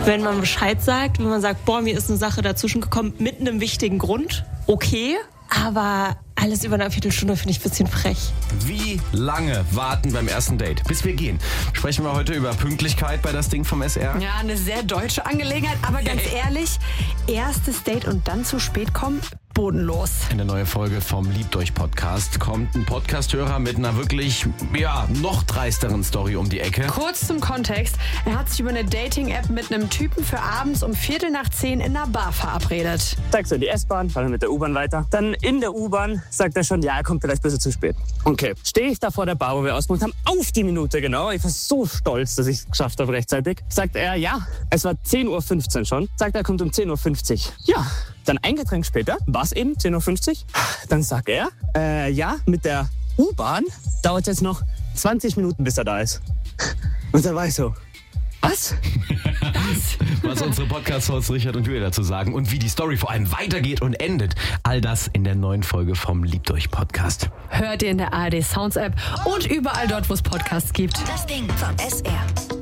Wenn man Bescheid sagt, wenn man sagt, boah, mir ist eine Sache dazwischen gekommen mit einem wichtigen Grund, okay, aber alles über eine Viertelstunde finde ich ein bisschen frech. Wie lange warten beim ersten Date, bis wir gehen? Sprechen wir heute über Pünktlichkeit bei das Ding vom SR? Ja, eine sehr deutsche Angelegenheit, aber ganz ehrlich, erstes Date und dann zu spät kommen, bodenlos. In der neuen Folge vom Liebt euch Podcast kommt ein Podcasthörer mit einer wirklich, noch dreisteren Story um die Ecke. Kurz zum Kontext, er hat sich über eine Dating-App mit einem Typen für abends um 9:45 in einer Bar verabredet. Steigst du in die S-Bahn, fahren wir mit der U-Bahn weiter. Dann in der U-Bahn sagt er schon, ja, er kommt vielleicht ein bisschen zu spät. Okay, stehe ich da vor der Bar, wo wir ausgemacht haben, auf die Minute genau. Ich war so stolz, dass ich es geschafft habe rechtzeitig. Sagt er, ja, es war 10:15 Uhr schon. Sagt er, kommt um 10:50 Uhr. Ja. Dann ein Getränk später, war es eben 10:50 Uhr. Dann sagt er, ja, mit der U-Bahn dauert es jetzt noch 20 Minuten, bis er da ist. Und da war ich so, was? Was unsere Podcast-Hosts Richard und Julia dazu sagen und wie die Story vor allem weitergeht und endet. All das in der neuen Folge vom Liebt euch Podcast. Hört ihr in der ARD Sounds App und überall dort, wo es Podcasts gibt. Das Ding vom SR.